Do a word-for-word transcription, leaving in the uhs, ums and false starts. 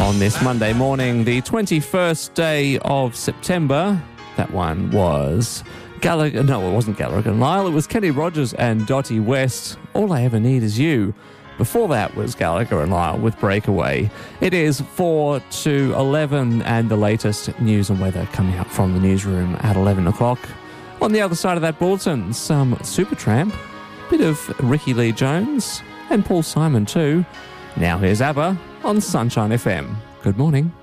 on this Monday morning, the twenty-first day of September. That one was Gallagher. No, it wasn't Gallagher and Lyle. It was Kenny Rogers and Dottie West. All I Ever Need Is You. Before that was Gallagher and Lyle with Breakaway. It is four to eleven, and the latest news and weather coming up from the newsroom at eleven o'clock. On the other side of that bulletin, some Supertramp, bit of Ricky Lee Jones, and Paul Simon too. Now here's ABBA on Sunshine F M. Good morning.